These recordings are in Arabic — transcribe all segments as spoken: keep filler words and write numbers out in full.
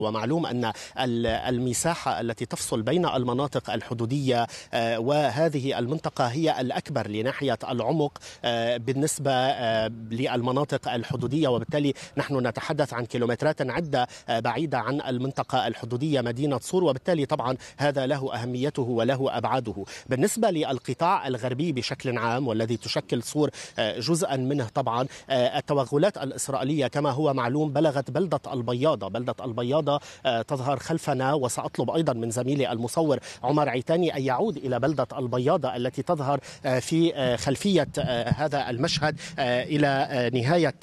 ومعلوم أن المساحة التي تفصل بين المناطق الحدودية وهذه المنطقة هي الأكبر لناحية العمق بالنسبة للمناطق الحدودية، وبالتالي نحن نتحدث عن كيلومترات عدة بعيدة عن المنطقة الحدودية مدينة صور، وبالتالي طبعا هذا له أهميته وله أبعاده. بالنسبة للقطاع الغربي بشكل عام والذي تشكل صور جزءا منه، طبعا التوغلات الإسرائيلية كما هو معلوم بلغت بلدة البياضة. بلدة البياضة تظهر خلفنا، وسأطلب أيضا من زميلي المصور عمر عيتاني أن يعود إلى بلدة البياضة التي تظهر في خلفية هذا المشهد إلى نهاية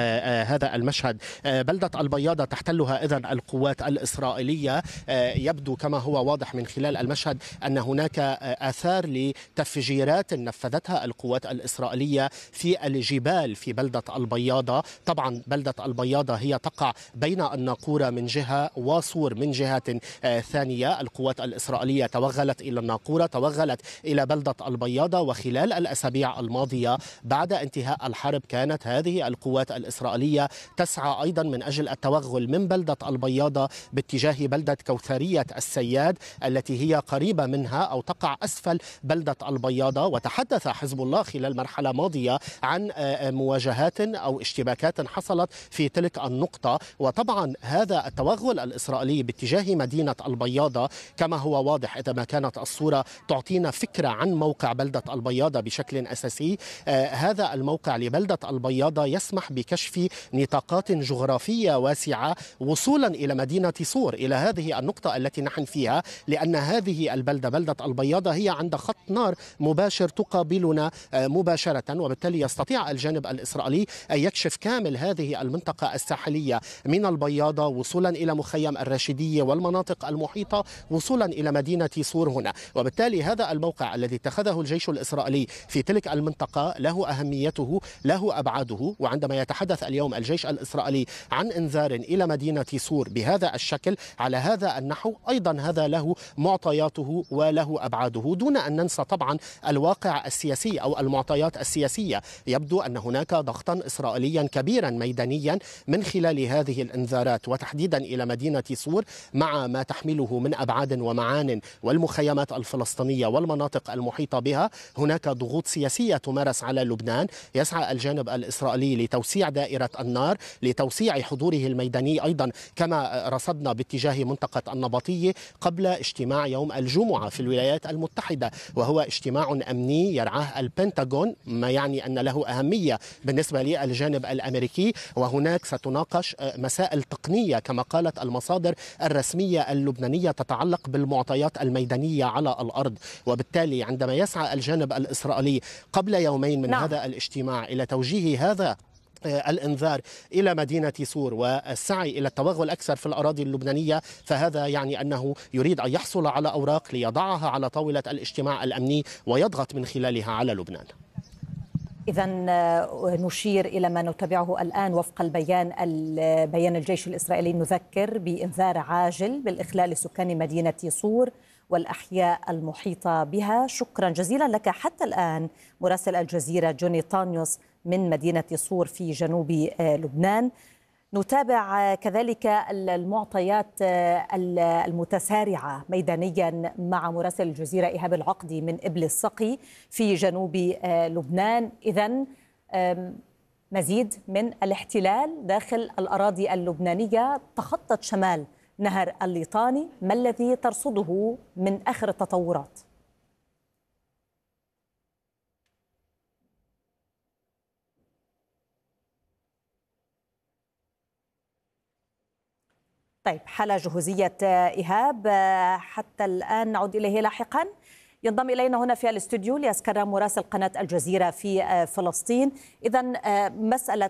هذا المشهد. بلدة البياضة تحتلها إذن القوات الإسرائيلية. يبدو كما هو واضح من خلال المشهد أن هناك آثار لتفجيرات نفذتها القوات الإسرائيلية في الجبال في بلدة البياضة. طبعا بلدة البياضة هي تقع بين الناقورة من جهة وصور من جهة ثانية. القوات الإسرائيلية توغلت إلى الناقورة، توغلت إلى بلدة البياضة، وخلال الأسابيع الماضية بعد انتهاء الحرب كانت هذه القوات الإسرائيلية تسعى أيضا من أجل التوغل من بلدة البياضة باتجاه بلدة كوثرية السياد التي هي قريبة منها أو تقع أسفل بلدة البياضة. وتحدث حزب الله خلال مرحلة ماضية عن مواجهات أو اشتباكات حصلت في تلك النقطة. وطبعا هذا التوغل الإسرائيلي باتجاه مدينة البياضة كما هو واضح، إذا ما كانت الصورة تعطينا فكرة عن موقع بلدة البياضة بشكل أساسي، آه هذا الموقع لبلدة البياضة يسمح بكشف نطاقات جغرافية واسعة وصولا إلى مدينة صور، إلى هذه النقطة التي نحن فيها، لأن هذه البلدة بلدة البياضة هي عند خط نار مباشر تقابلنا آه مباشرة، وبالتالي يستطيع الجانب الإسرائيلي أن يكشف كامل هذه المنطقة الساحلية من البياضة وصولا إلى مخيم الراشدية والمناطق المحيطة وصولا إلى مدينة صور هنا. وبالتالي هذا الموقع الذي اتخذه الجيش الإسرائيلي في تلك المنطقة له أهميته، له أبعاده. وعندما يتحدث اليوم الجيش الإسرائيلي عن إنذار إلى مدينة صور بهذا الشكل على هذا النحو، أيضا هذا له معطياته وله أبعاده، دون أن ننسى طبعا الواقع السياسي أو المعطيات السياسية. يبدو أن هناك ضغطا إسرائيليا كبيرا ميدانيا من خلال هذه الإنذارات وتحديدا إلى مدينة صور مع ما تحمله من أبعاد ومعان والمخيمات الفلسطينية والمناطق المحيطة بها. هناك ضغوط سياسية تمارس على لبنان. يسعى الجانب الإسرائيلي لتوسيع دائرة النار، لتوسيع حضوره الميداني أيضا كما رصدنا باتجاه منطقة النبطية قبل اجتماع يوم الجمعة في الولايات المتحدة، وهو اجتماع أمني يرعاه البنتاغون، ما يعني أن له أهمية بالنسبة للجانب الأمريكي. وهناك ستناقش مسائل تقنية كما قالت المصادر الرسمية اللبنانية تتعلق بالمعطيات الميدانية على الأرض. وبالتالي عندما يسعى الجانب الإسرائيلي قبل يومين من نعم. هذا الاجتماع إلى توجيه هذا الإنذار إلى مدينة صور والسعي إلى التوغل أكثر في الأراضي اللبنانية، فهذا يعني أنه يريد أن يحصل على أوراق ليضعها على طاولة الاجتماع الأمني ويضغط من خلالها على لبنان. إذا نشير إلى ما نتابعه الآن وفق البيان بيان الجيش الإسرائيلي، نذكر بإنذار عاجل بالإخلال لسكان مدينة صور والأحياء المحيطة بها. شكرا جزيلا لك حتى الآن مراسل الجزيرة جوني طانيوس من مدينة صور في جنوب لبنان. نتابع كذلك المعطيات المتسارعة ميدانيا مع مراسل الجزيرة إيهاب العقدي من إبل السقي في جنوب لبنان. إذن مزيد من الاحتلال داخل الأراضي اللبنانية تخطت شمال نهر الليطاني، ما الذي ترصده من آخر التطورات؟ طيب، حالة جهوزية إيهاب حتى الآن نعود إليه لاحقا. ينضم إلينا هنا في الاستوديو ليسكرم مراسل قناة الجزيرة في فلسطين. إذن مسألة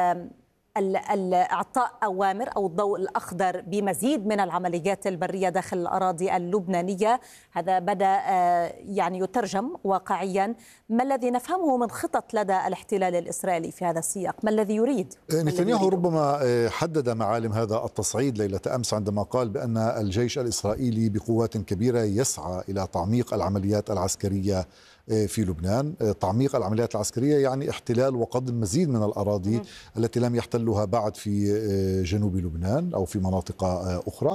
إعطاء أوامر أو الضوء الأخضر بمزيد من العمليات البرية داخل الأراضي اللبنانية، هذا بدأ يعني يترجم واقعيا. ما الذي نفهمه من خطط لدى الاحتلال الإسرائيلي في هذا السياق؟ ما الذي يريد؟ نتنياهو ربما حدد معالم هذا التصعيد ليلة أمس عندما قال بأن الجيش الإسرائيلي بقوات كبيرة يسعى إلى تعميق العمليات العسكرية في لبنان. تعميق العمليات العسكرية يعني احتلال وقضم مزيد من الأراضي م. التي لم يحتلها بعد في جنوب لبنان أو في مناطق أخرى.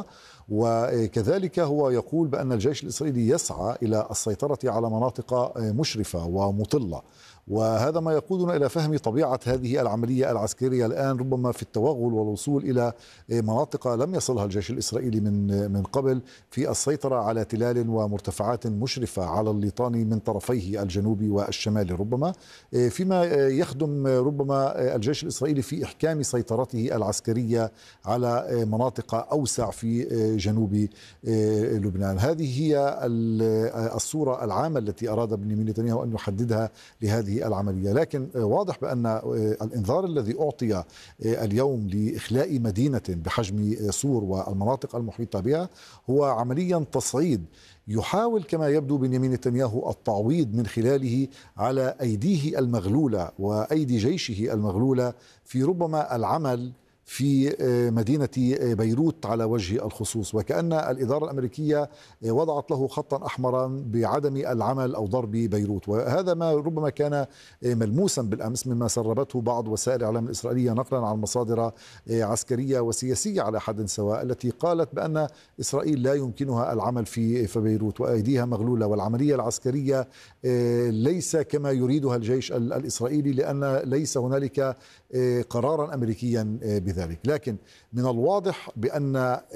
وكذلك هو يقول بأن الجيش الإسرائيلي يسعى إلى السيطرة على مناطق مشرفة ومطلة، وهذا ما يقودنا إلى فهم طبيعة هذه العملية العسكرية الآن، ربما في التوغل والوصول إلى مناطق لم يصلها الجيش الإسرائيلي من من قبل في السيطرة على تلال ومرتفعات مشرفة على الليطان من طرفيه الجنوبي والشمالي، ربما فيما يخدم ربما الجيش الإسرائيلي في إحكام سيطرته العسكرية على مناطق أوسع في جنوب لبنان. هذه هي الصورة العامة التي أراد بنيامين نتنياهو أن يحددها لهذه العملية. لكن واضح بأن الإنذار الذي أعطي اليوم لإخلاء مدينة بحجم صور والمناطق المحيطة بها هو عمليا تصعيد يحاول كما يبدو بنيامين نتنياهو التعويض من خلاله على أيديه المغلولة وأيدي جيشه المغلولة في ربما العمل في مدينة بيروت على وجه الخصوص، وكأن الإدارة الأمريكية وضعت له خطا أحمرا بعدم العمل أو ضرب بيروت، وهذا ما ربما كان ملموسا بالأمس مما سربته بعض وسائل الإعلام الإسرائيلية نقلا عن مصادر عسكرية وسياسية على حد سواء التي قالت بأن إسرائيل لا يمكنها العمل في في بيروت وأيديها مغلولة، والعملية العسكرية ليس كما يريدها الجيش الإسرائيلي لأن ليس هنالك قرارا أمريكيا بذلك. لكن من الواضح بأن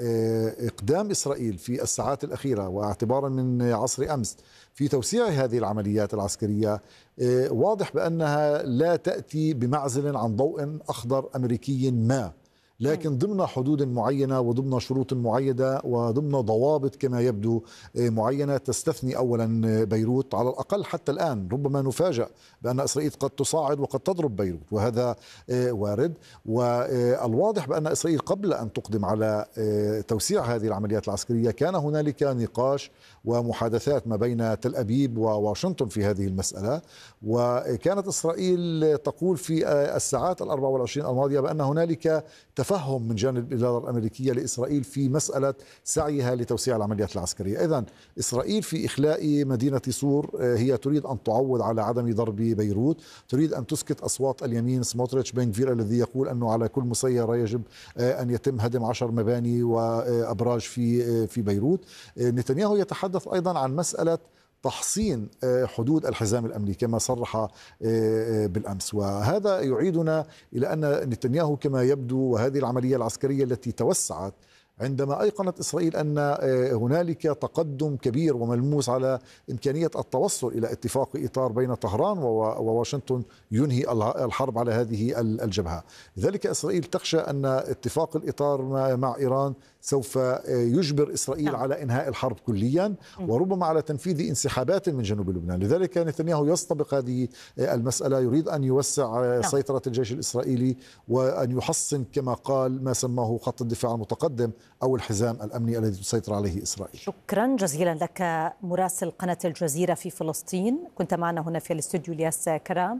إقدام إسرائيل في الساعات الأخيرة واعتبارا من عصر أمس في توسيع هذه العمليات العسكرية واضح بأنها لا تأتي بمعزل عن ضوء أخضر أمريكي ما، لكن ضمن حدود معينة وضمن شروط معينة وضمن ضوابط كما يبدو معينة تستثني أولا بيروت. على الأقل حتى الآن ربما نفاجأ بأن إسرائيل قد تصاعد وقد تضرب بيروت، وهذا وارد. والواضح بأن إسرائيل قبل أن تقدم على توسيع هذه العمليات العسكرية كان هنالك نقاش ومحادثات ما بين تل أبيب وواشنطن في هذه المسألة، وكانت إسرائيل تقول في الساعات الأربع والعشرين الماضية بأن هنالك تفهم من جانب الإدارة الأمريكية لإسرائيل في مسألة سعيها لتوسيع العمليات العسكرية. إذن إسرائيل في إخلاء مدينة صور هي تريد أن تعوض على عدم ضرب بيروت، تريد أن تسكت أصوات اليمين سموتريتش بن غفير الذي يقول أنه على كل مسيرة يجب أن يتم هدم عشر مباني وأبراج في في بيروت. نتنياهو يتحدث أيضا عن مسألة تحصين حدود الحزام الأمني كما صرح بالأمس، وهذا يعيدنا إلى أن نتنياهو كما يبدو وهذه العملية العسكرية التي توسعت عندما أيقنت إسرائيل أن هنالك تقدم كبير وملموس على إمكانية التوصل إلى اتفاق إطار بين طهران وواشنطن ينهي الحرب على هذه الجبهة. لذلك إسرائيل تخشى أن اتفاق الإطار مع إيران سوف يجبر إسرائيل نعم. على إنهاء الحرب كليا وربما على تنفيذ انسحابات من جنوب لبنان. لذلك نتنياهو يستبق هذه المسألة، يريد أن يوسع نعم. سيطرة الجيش الإسرائيلي وأن يحصن كما قال ما سماه خط الدفاع المتقدم أو الحزام الأمني الذي تسيطر عليه إسرائيل. شكرا جزيلا لك مراسل قناة الجزيرة في فلسطين، كنت معنا هنا في الاستوديو الياس كرام.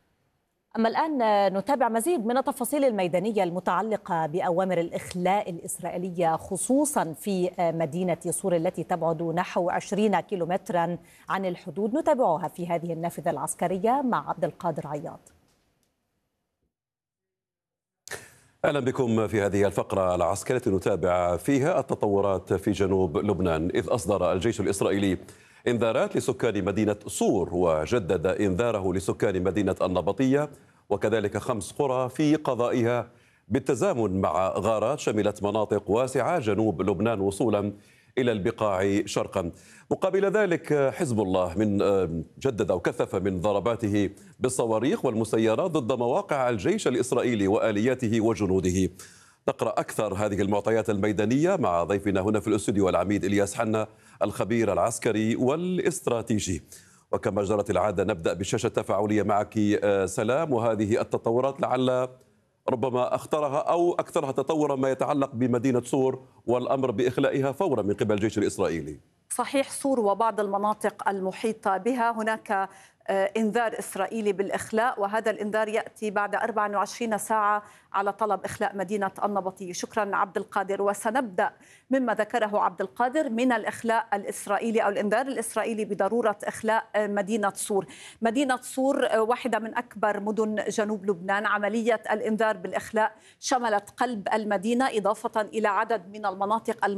أما الآن نتابع مزيد من التفاصيل الميدانية المتعلقة بأوامر الإخلاء الإسرائيلية خصوصا في مدينة صور التي تبعد نحو عشرين كيلومترا عن الحدود، نتابعها في هذه النافذة العسكرية مع عبد القادر عياض. أهلا بكم في هذه الفقرة العسكرية نتابع فيها التطورات في جنوب لبنان، إذ أصدر الجيش الإسرائيلي إنذارات لسكان مدينة صور وجدد إنذاره لسكان مدينة النبطية وكذلك خمس قرى في قضائها بالتزامن مع غارات شملت مناطق واسعة جنوب لبنان وصولا إلى البقاع شرقا. مقابل ذلك حزب الله من جدد أو كثف من ضرباته بالصواريخ والمسيرات ضد مواقع الجيش الإسرائيلي وآلياته وجنوده. نقرأ أكثر هذه المعطيات الميدانية مع ضيفنا هنا في الاستوديو العميد إلياس حنا الخبير العسكري والاستراتيجي. وكما جرت العادة نبدأ بالشاشة التفاعلية معك سلام، وهذه التطورات لعل ربما أخطرها أو أكثرها تطورا ما يتعلق بمدينة صور والأمر بإخلائها فورا من قبل الجيش الإسرائيلي. صحيح، صور وبعض المناطق المحيطة بها هناك إنذار إسرائيلي بالإخلاء، وهذا الإنذار يأتي بعد أربع وعشرين ساعة على طلب إخلاء مدينة النبطية. شكرا عبد القادر. وسنبدأ مما ذكره عبد القادر من الإخلاء الإسرائيلي أو الإنذار الإسرائيلي بضرورة إخلاء مدينة صور. مدينة صور واحدة من أكبر مدن جنوب لبنان. عملية الإنذار بالإخلاء شملت قلب المدينة إضافة إلى عدد من المناطق